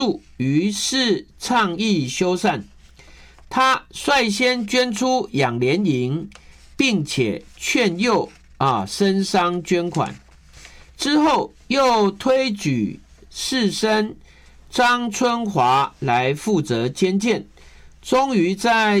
于是倡议修缮。他率先捐出养廉营，并且劝诱绅商捐款。之后又推举士绅张春华来负责监建。终于在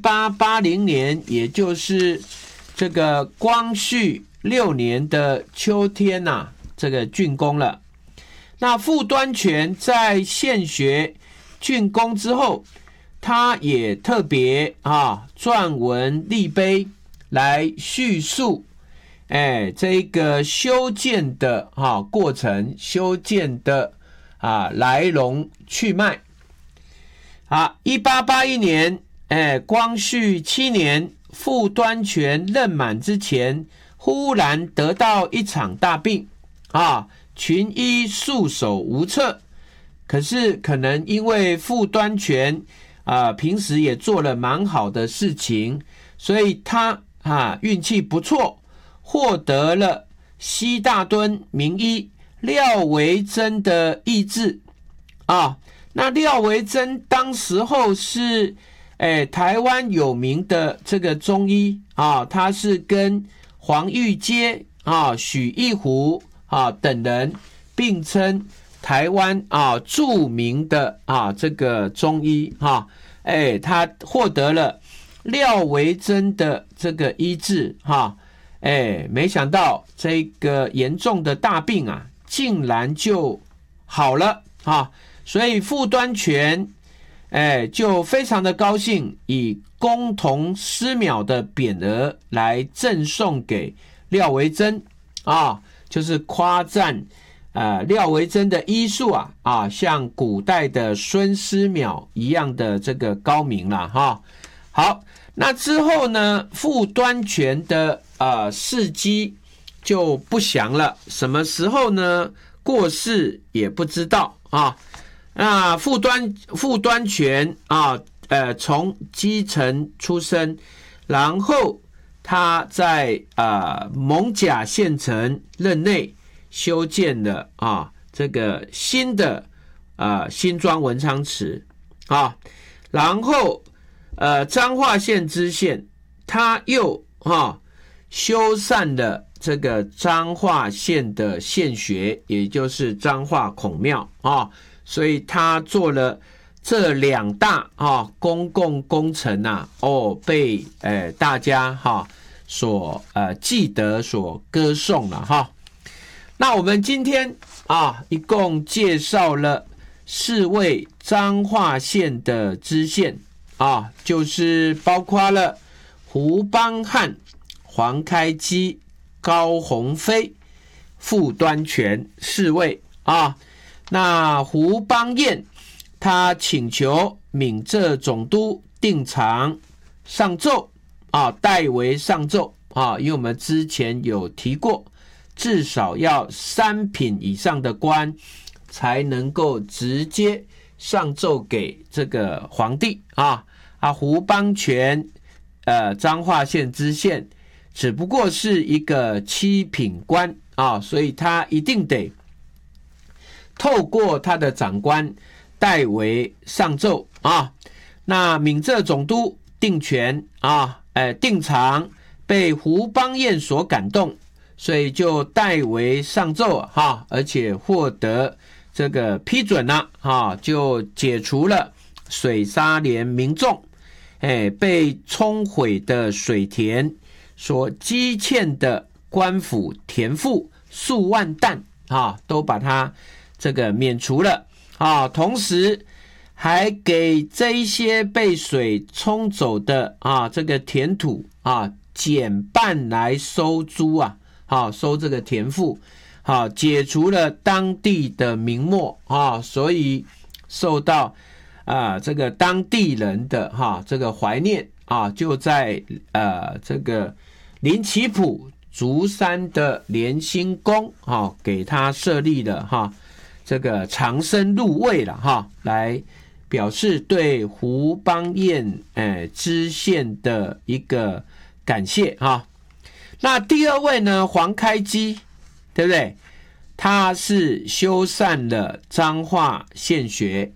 1880年，也就是这个光绪6年的秋天这个竣工了。那傅端全在献学竣工之后，他也特别撰文立碑来叙述这个修建的过程，修建的来龙去脉。1881年光绪7年，傅端全任满之前，忽然得到一场大病群医束手无策。可是可能因为傅端全平时也做了蛮好的事情，所以他运气不错，获得了西大敦名医廖维珍的医治那廖维珍当时候是台湾有名的这个中医他是跟黄玉阶许一湖等人并称台湾著名的这个中医他获得了廖维珍的这个医治没想到这个严重的大病竟然就好了所以傅端全就非常的高兴，以公同师邈的匾额来赠送给廖维珍就是夸赞廖维珍的医术像古代的孙思邈一样的这个高明了好，那之后呢，傅端全的事迹就不详了，什么时候呢过世也不知道那傅端全从基层出身，然后他在艋舺县城任内修建了这个新的新庄文昌祠然后彰化县知县，他又修缮了这个彰化县的县学，也就是彰化孔庙所以他做了这2大公共工程被大家所记得所歌颂了那我们今天一共介绍了4位彰化县的知县就是包括了胡邦汉、黄开基、高鸿飞、傅端全4位那胡邦彦他请求闽浙总督定常上奏代为上奏因为我们之前有提过，至少要3品以上的官才能够直接上奏给这个皇帝胡邦全彰化县知县只不过是一个7品官所以他一定得透过他的长官代为上奏那闽浙总督定全定常被胡邦彦所感动，所以就代为上奏而且获得这个批准了就解除了水沙连民众被冲毁的水田所积欠的官府田赋数万担都把它这个免除了同时还给这一些被水冲走的这个田土减半来收租收这个田赋解除了当地的民没所以受到这个当地人的这个怀念就在这个林奇普竹山的莲心宫给他设立了这个长生入位了来表示对胡邦彦知县的一个感谢那第2位呢，黄开基，对不对？他是修缮了彰化县学